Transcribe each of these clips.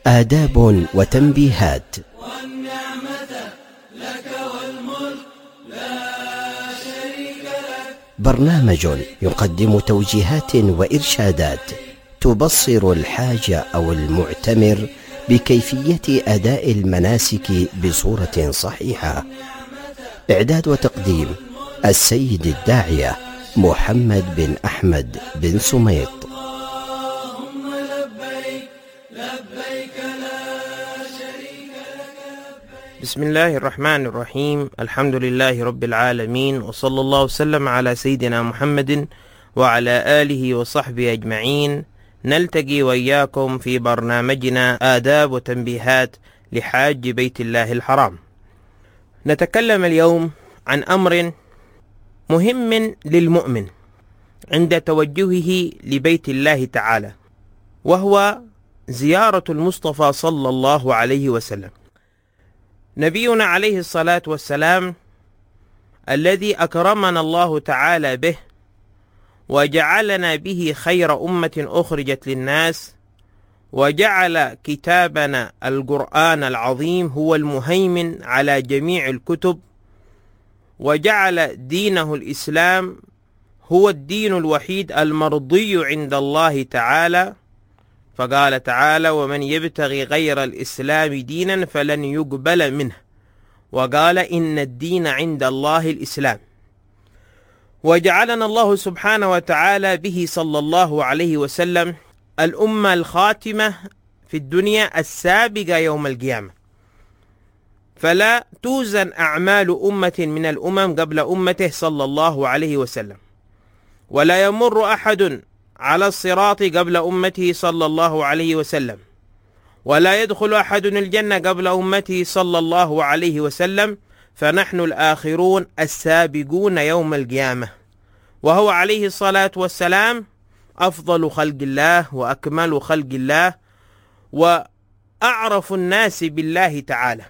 آداب وتنبيهات. والنعمة لك والملك لا شريك لك. برنامج يقدم توجيهات وإرشادات تبصر الحاج أو المعتمر بكيفية أداء المناسك بصورة صحيحة. إعداد وتقديم السيد الداعية محمد بن أحمد بن سميط. اللهم لبيك لبيك لا شريك لك. بسم الله الرحمن الرحيم. الحمد لله رب العالمين، وصلى الله وسلم على سيدنا محمد وعلى آله وصحبه أجمعين. نلتقي وإياكم في برنامجنا آداب وتنبيهات لحاج بيت الله الحرام. نتكلم اليوم عن أمر مهم للمؤمن عند توجهه لبيت الله تعالى، وهو زيارة المصطفى صلى الله عليه وسلم. نبينا عليه الصلاة والسلام الذي أكرمنا الله تعالى به وجعلنا به خير أمة أخرجت للناس، وجعل كتابنا القرآن العظيم هو المهيمن على جميع الكتب، وجعل دينه الإسلام هو الدين الوحيد المرضي عند الله تعالى. فقال تعالى: ومن يبتغي غير الإسلام دينا فلن يقبل منه، وقال: إن الدين عند الله الإسلام. وجعلنا الله سبحانه وتعالى به صلى الله عليه وسلم الأمة الخاتمة في الدنيا السابقة يوم القيامة، فلا توزن أعمال أمة من الأمم قبل أمته صلى الله عليه وسلم، ولا يمر أحد على الصراط قبل أمته صلى الله عليه وسلم، ولا يدخل أحد الجنة قبل أمته صلى الله عليه وسلم، فنحن الآخرون السابقون يوم القيامة. وهو عليه الصلاة والسلام أفضل خلق الله وأكمل خلق الله وأعرف الناس بالله تعالى،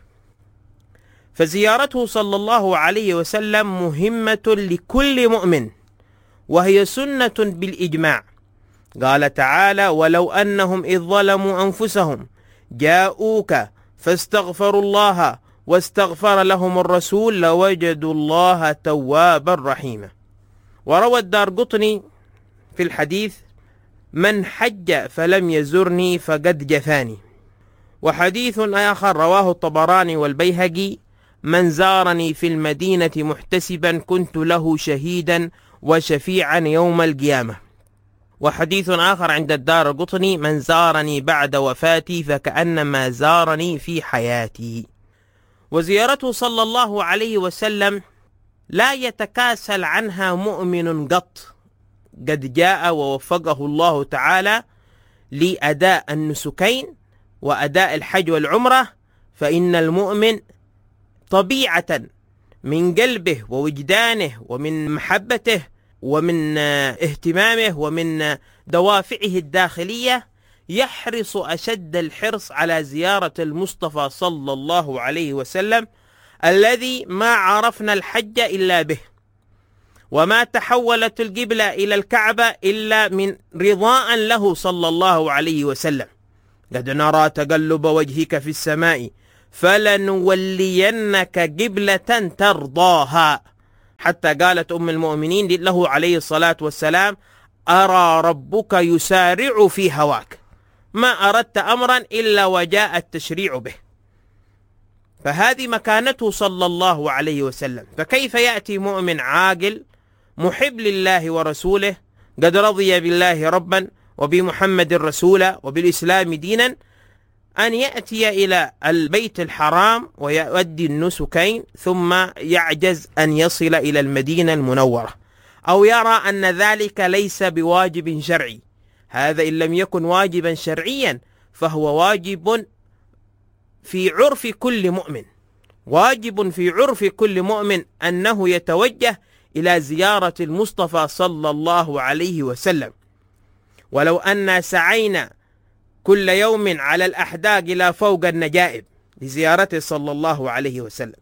فزيارته صلى الله عليه وسلم مهمة لكل مؤمن، وهي سنة بالإجماع. قال تعالى: ولو أنهم إذ ظلموا أنفسهم جاءوك فاستغفروا الله واستغفر لهم الرسول لوجدوا الله توابا رحيما. وروى الدارقطني في الحديث: من حج فلم يزرني فقد جفاني. وحديث آخر رواه الطبراني والبيهقي: من زارني في المدينة محتسبا كنت له شهيدا وشفيعا يوم القيامة. وحديث آخر عند الدارقطني: من زارني بعد وفاتي فكأنما زارني في حياتي. وزيارته صلى الله عليه وسلم لا يتكاسل عنها مؤمن قط، قد جاء ووفقه الله تعالى لأداء النسكين وأداء الحج والعمرة، فإن المؤمن طبيعة من قلبه ووجدانه ومن محبته ومن اهتمامه ومن دوافعه الداخلية يحرص أشد الحرص على زيارة المصطفى صلى الله عليه وسلم، الذي ما عرفنا الحج إلا به، وما تحولت القبلة إلى الكعبة إلا من رضاء له صلى الله عليه وسلم. قد نرى تقلب وجهك في السماء فلنولينك قبلة ترضاها، حتى قالت أم المؤمنين له عليه الصلاة والسلام: أرى ربك يسارع في هواك، ما أردت أمرا إلا وجاء التشريع به. فهذه مكانته صلى الله عليه وسلم. فكيف يأتي مؤمن عاقل محب لله ورسوله قد رضي بالله ربا وبمحمد رسولا وبالإسلام دينا أن يأتي إلى البيت الحرام ويؤدي النسكين ثم يعجز أن يصل إلى المدينة المنورة، أو يرى أن ذلك ليس بواجب شرعي؟ هذا إن لم يكن واجبا شرعيا فهو واجب في عرف كل مؤمن، واجب في عرف كل مؤمن أنه يتوجه إلى زيارة المصطفى صلى الله عليه وسلم. ولو أن سعينا كل يوم على الأحداق إلى فوق النجائب لزيارته صلى الله عليه وسلم.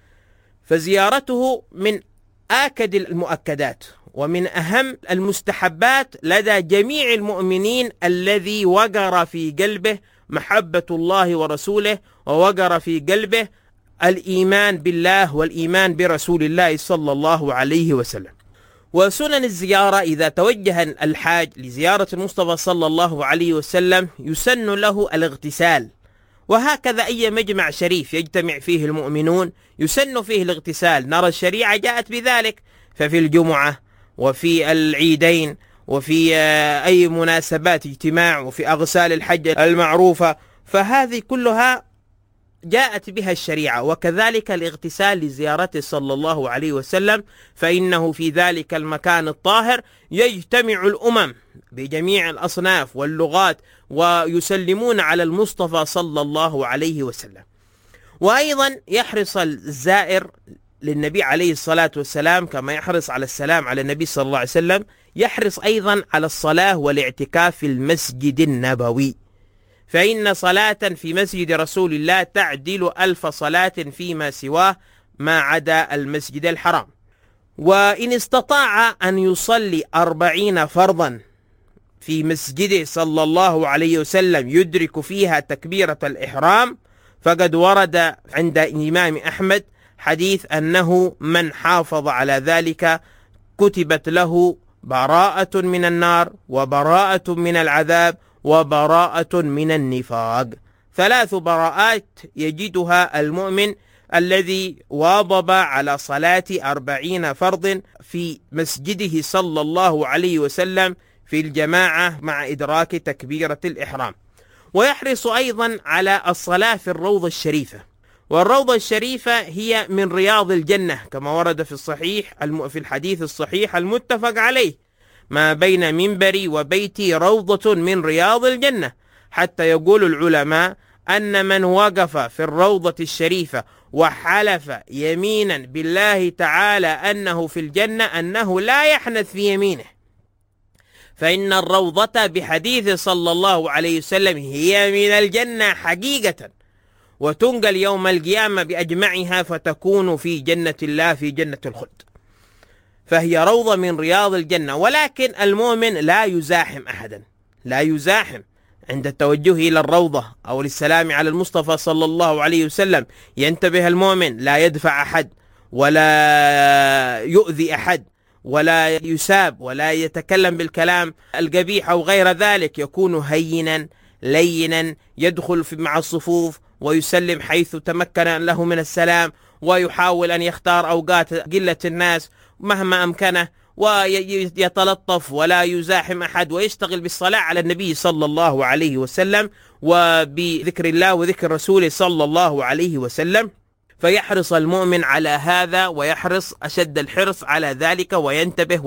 فزيارته من آكد المؤكدات ومن أهم المستحبات لدى جميع المؤمنين الذي وقر في قلبه محبة الله ورسوله، ووقر في قلبه الإيمان بالله والإيمان برسول الله صلى الله عليه وسلم. وسنن الزيارة: إذا توجه الحاج لزيارة المصطفى صلى الله عليه وسلم يسن له الاغتسال، وهكذا أي مجمع شريف يجتمع فيه المؤمنون يسن فيه الاغتسال. نرى الشريعة جاءت بذلك، ففي الجمعة وفي العيدين وفي أي مناسبات اجتماع وفي أغسال الحج المعروفة، فهذه كلها جاءت بها الشريعة. وكذلك الاغتسال لزيارته صلى الله عليه وسلم، فإنه في ذلك المكان الطاهر يجتمع الأمم بجميع الأصناف واللغات ويسلمون على المصطفى صلى الله عليه وسلم. وأيضا يحرص الزائر للنبي عليه الصلاة والسلام كما يحرص على السلام على النبي صلى الله عليه وسلم، يحرص أيضا على الصلاة والاعتكاف في المسجد النبوي، فإن صلاة في مسجد رسول الله تعدل 1000 صلاة فيما سواه ما عدا المسجد الحرام. وإن استطاع أن يصلي 40 فرضا في مسجده صلى الله عليه وسلم يدرك فيها تكبيرة الإحرام، فقد ورد عند الإمام أحمد حديث أنه من حافظ على ذلك كتبت له براءة من النار وبراءة من العذاب وبراءة من النفاق. 3 براءات يجدها المؤمن الذي واظب على صلاة 40 فرض في مسجده صلى الله عليه وسلم في الجماعة مع إدراك تكبيرة الإحرام. ويحرص أيضا على الصلاة في الروضة الشريفة، والروضة الشريفة هي من رياض الجنة كما ورد في في الحديث الصحيح المتفق عليه: ما بين منبري وبيتي روضة من رياض الجنة، حتى يقول العلماء أن من وقف في الروضة الشريفة وحلف يمينا بالله تعالى أنه في الجنة أنه لا يحنث في يمينه، فإن الروضة بحديث صلى الله عليه وسلم هي من الجنة حقيقة، وتنقل يوم القيامة بأجمعها فتكون في جنة الله في جنة الخلد، فهي روضة من رياض الجنة. ولكن المؤمن لا يزاحم أحدا، لا يزاحم عند التوجه إلى الروضة أو للسلام على المصطفى صلى الله عليه وسلم. ينتبه المؤمن لا يدفع أحد ولا يؤذي أحد ولا يساب ولا يتكلم بالكلام القبيح أو غير ذلك، يكون هينا لينا، يدخل مع الصفوف ويسلم حيث تمكن له من السلام، ويحاول أن يختار أوقات قلة الناس مهما أمكنه، ويتلطف ولا يزاحم أحد، ويشتغل بالصلاة على النبي صلى الله عليه وسلم وبذكر الله وذكر رسوله صلى الله عليه وسلم. فيحرص المؤمن على هذا، ويحرص أشد الحرص على ذلك، وينتبه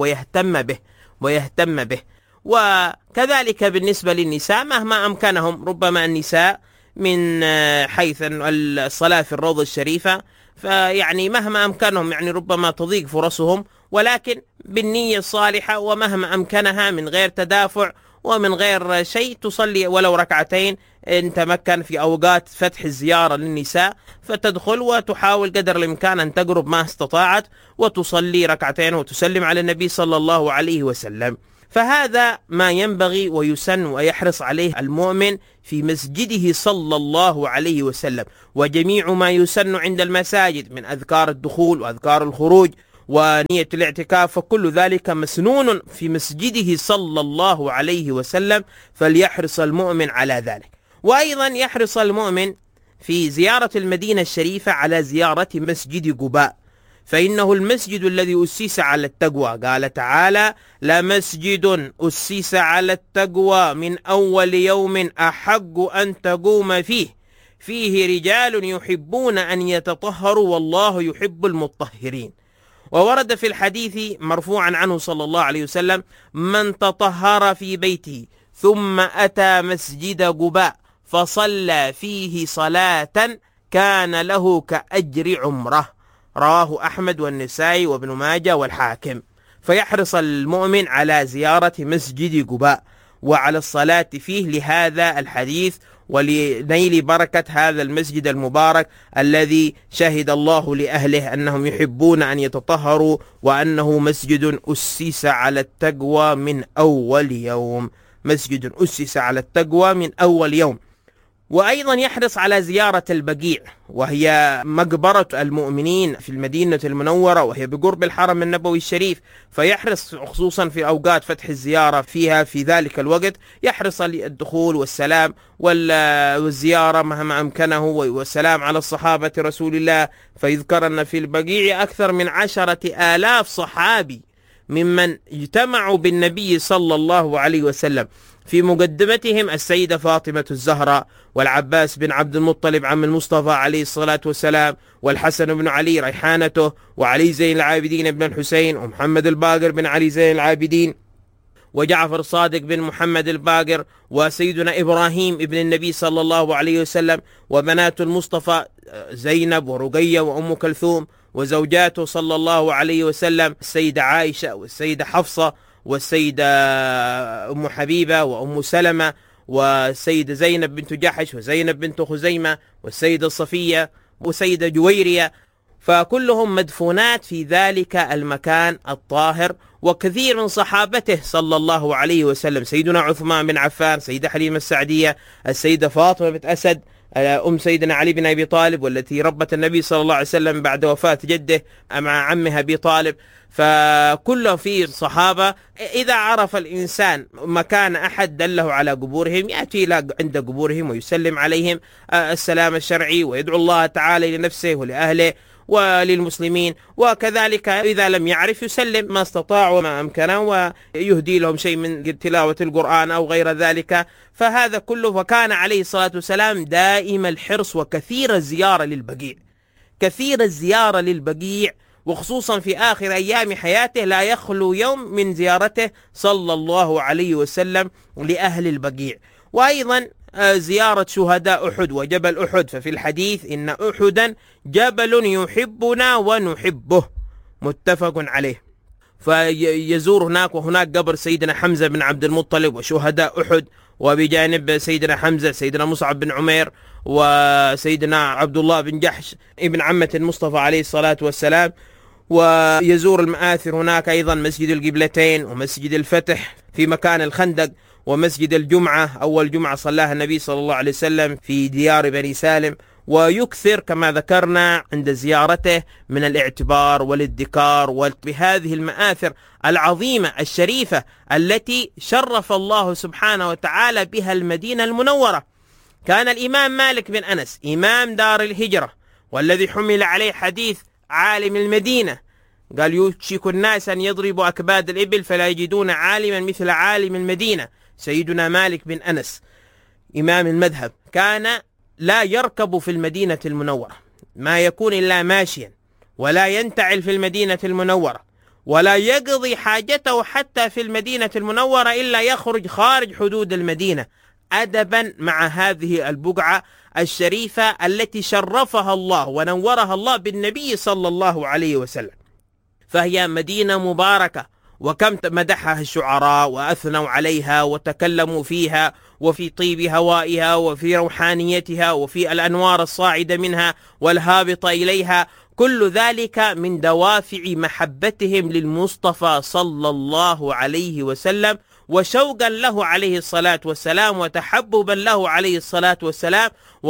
ويهتم به. وكذلك بالنسبة للنساء مهما أمكنهم، ربما النساء من حيث الصلاة في الروضة الشريفة فيعني مهما أمكنهم يعني ربما تضيق فرصهم، ولكن بالنية الصالحة ومهما أمكنها من غير تدافع ومن غير شيء تصلي ولو ركعتين إن تمكن في أوقات فتح الزيارة للنساء، فتدخل وتحاول قدر الإمكان أن تقرب ما استطاعت وتصلي ركعتين وتسلم على النبي صلى الله عليه وسلم. فهذا ما ينبغي ويسن ويحرص عليه المؤمن في مسجده صلى الله عليه وسلم. وجميع ما يسن عند المساجد من أذكار الدخول وأذكار الخروج ونية الاعتكاف، فكل ذلك مسنون في مسجده صلى الله عليه وسلم، فليحرص المؤمن على ذلك. وأيضا يحرص المؤمن في زيارة المدينة الشريفة على زيارة مسجد قباء، فإنه المسجد الذي أسس على التقوى. قال تعالى: لمسجد أسس على التقوى من أول يوم أحق أن تقوم فيه رجال يحبون أن يتطهروا والله يحب المطهرين. وورد في الحديث مرفوعا عنه صلى الله عليه وسلم: من تطهر في بيته ثم أتى مسجد قباء فصلى فيه صلاة كان له كأجر عمره. رواه أحمد والنسائي وابن ماجه والحاكم. فيحرص المؤمن على زيارة مسجد قباء وعلى الصلاة فيه لهذا الحديث ولنيل بركة هذا المسجد المبارك الذي شهد الله لأهله أنهم يحبون أن يتطهروا، وأنه مسجد أسس على التقوى من أول يوم. مسجد أسس على التقوى من أول يوم. وأيضا يحرص على زيارة البقيع، وهي مقبرة المؤمنين في المدينة المنورة، وهي بقرب الحرم النبوي الشريف، فيحرص خصوصا في أوقات فتح الزيارة فيها في ذلك الوقت، يحرص الدخول والسلام والزيارة مهما أمكنه، والسلام على الصحابة رسول الله. فيذكر أن في البقيع أكثر من 10,000 صحابي ممن اجتمعوا بالنبي صلى الله عليه وسلم، في مقدمتهم السيدة فاطمة الزهراء، والعباس بن عبد المطلب عم المصطفى عليه الصلاة والسلام، والحسن بن علي ريحانته، وعلي زين العابدين بن الحسين، ومحمد الباقر بن علي زين العابدين، وجعفر الصادق بن محمد الباقر، وسيدنا إبراهيم ابن النبي صلى الله عليه وسلم، وبنات المصطفى زينب ورقية وأم كلثوم، وزوجاته صلى الله عليه وسلم السيدة عائشة والسيدة حفصة والسيدة أم حبيبة وأم سلمة والسيدة زينب بنت جحش وزينب بنت خزيمة والسيدة الصفية والسيدة جويرية، فكلهم مدفونات في ذلك المكان الطاهر. وكثير من صحابته صلى الله عليه وسلم، سيدنا عثمان بن عفان، سيدة حليمة السعدية، السيدة فاطمة بنت أسد أم سيدنا علي بن أبي طالب، والتي ربت النبي صلى الله عليه وسلم بعد وفاة جده مع عمها أبي طالب، فكلهم في صحابة. إذا عرف الإنسان مكان أحد دله على قبورهم، يأتي إلى عند قبورهم ويسلم عليهم السلام الشرعي، ويدعو الله تعالى لنفسه ولأهله وللمسلمين، وكذلك إذا لم يعرف يسلم ما استطاع وما أمكنه، ويهدي لهم شيء من تلاوة القرآن أو غير ذلك. فهذا كله. وكان عليه الصلاة والسلام دائم الحرص وكثير الزيارة للبقيع، كثير الزيارة للبقيع، وخصوصا في آخر أيام حياته لا يخلو يوم من زيارته صلى الله عليه وسلم لأهل البقيع. وأيضا زيارة شهداء أحد وجبل أحد، ففي الحديث إن أحدا جبل يحبنا ونحبه، متفق عليه. فيزور هناك، وهناك قبر سيدنا حمزة بن عبد المطلب وشهداء أحد، وبجانب سيدنا حمزة سيدنا مصعب بن عمير وسيدنا عبد الله بن جحش ابن عمة المصطفى عليه الصلاة والسلام. ويزور المآثر هناك أيضا مسجد القبلتين ومسجد الفتح في مكان الخندق، ومسجد الجمعة أول جمعة صلاها النبي صلى الله عليه وسلم في ديار بني سالم. ويكثر كما ذكرنا عند زيارته من الاعتبار والادكار بهذه المآثر العظيمة الشريفة التي شرف الله سبحانه وتعالى بها المدينة المنورة. كان الإمام مالك بن أنس إمام دار الهجرة، والذي حمل عليه حديث عالم المدينة، قال يوشك الناس أن يضربوا أكباد الإبل فلا يجدون عالما مثل عالم المدينة. سيدنا مالك بن أنس إمام المذهب كان لا يركب في المدينة المنورة، ما يكون إلا ماشيا، ولا ينتعل في المدينة المنورة، ولا يقضي حاجته حتى في المدينة المنورة إلا يخرج خارج حدود المدينة، أدبا مع هذه البقعة الشريفة التي شرفها الله ونورها الله بالنبي صلى الله عليه وسلم. فهي مدينة مباركة، وكم مدحها الشعراء وأثنوا عليها وتكلموا فيها، وفي طيب هوائها وفي روحانيتها وفي الأنوار الصاعدة منها والهابطة إليها، كل ذلك من دوافع محبتهم للمصطفى صلى الله عليه وسلم، وشوقا له عليه الصلاة والسلام، وتحببا له عليه الصلاة والسلام،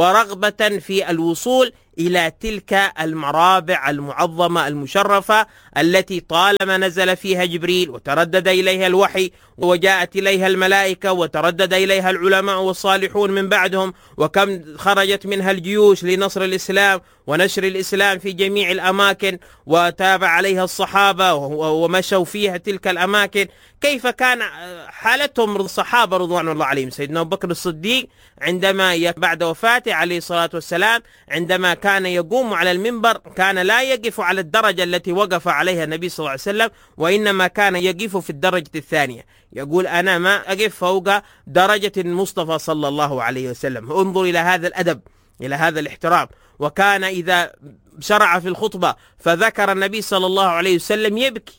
ورغبة في الوصول إلى تلك المرابع المعظمة المشرفة التي طالما نزل فيها جبريل وتردد إليها الوحي، وجاءت إليها الملائكة وتردد إليها العلماء والصالحون من بعدهم، وكم خرجت منها الجيوش لنصر الإسلام ونشر الإسلام في جميع الأماكن، وتابع عليها الصحابة ومشوا فيها تلك الأماكن. كيف كان حالتهم الصحابة رضوان الله عليهم؟ سيدنا أبو بكر الصديق عندما بعد وفاته عليه الصلاة والسلام عندما كان يقوم على المنبر كان لا يقف على الدرجة التي وقف عليها النبي صلى الله عليه وسلم، وإنما كان يقف في الدرجة الثانية، يقول أنا ما أقف فوق درجة المصطفى صلى الله عليه وسلم. انظر إلى هذا الأدب، إلى هذا الاحترام. وكان إذا شرع في الخطبة فذكر النبي صلى الله عليه وسلم يبكي،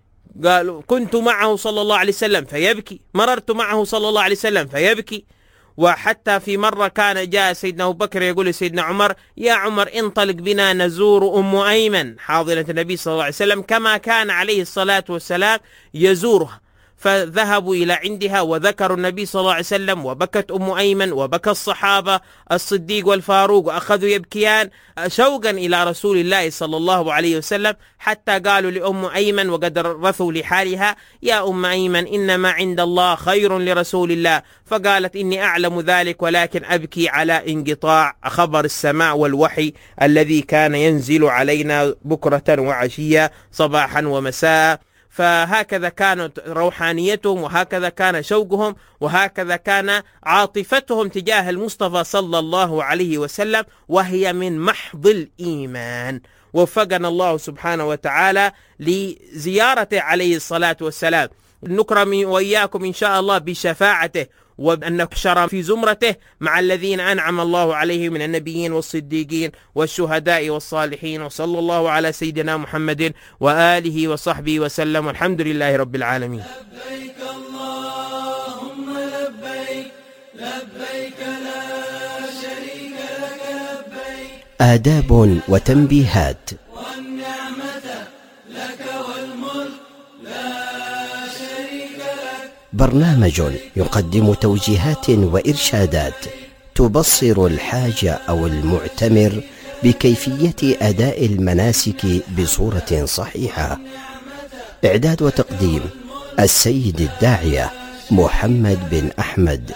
قال كنت معه صلى الله عليه وسلم فيبكي، مررت معه صلى الله عليه وسلم فيبكي. وحتى في مرة كان جاء سيدنا أبو بكر يقول لسيدنا عمر يا عمر انطلق بنا نزور أم أيمن حاضنة النبي صلى الله عليه وسلم، كما كان عليه الصلاة والسلام يزورها. فذهبوا إلى عندها وذكروا النبي صلى الله عليه وسلم، وبكت أم أيمن وبكى الصحابة الصديق والفاروق وأخذوا يبكيان شوقا إلى رسول الله صلى الله عليه وسلم، حتى قالوا لأم أيمن وقد رثوا لحالها: يا أم أيمن إنما عند الله خير لرسول الله. فقالت: إني أعلم ذلك، ولكن أبكي على انقطاع خبر السماء والوحي الذي كان ينزل علينا بكرة وعشية صباحا ومساء. فهكذا كانت روحانيتهم، وهكذا كان شوقهم، وهكذا كان عاطفتهم تجاه المصطفى صلى الله عليه وسلم، وهي من محض الإيمان. وفقنا الله سبحانه وتعالى لزيارته عليه الصلاة والسلام. نكرم وإياكم إن شاء الله بشفاعته، وأن نحشر في زمرته مع الذين أنعم الله عليهم من النبيين والصديقين والشهداء والصالحين. وصلى الله على سيدنا محمد وآله وصحبه وسلم، والحمد لله رب العالمين. لبيك اللهم لبيك، لبيك لا شريك لك لبيك. آداب وتنبيهات. والنعمة لك والملك لا شريك لك. برنامج يقدم توجيهات وإرشادات تبصر الحاج أو المعتمر بكيفية أداء المناسك بصورة صحيحة. إعداد وتقديم السيد الداعية محمد بن أحمد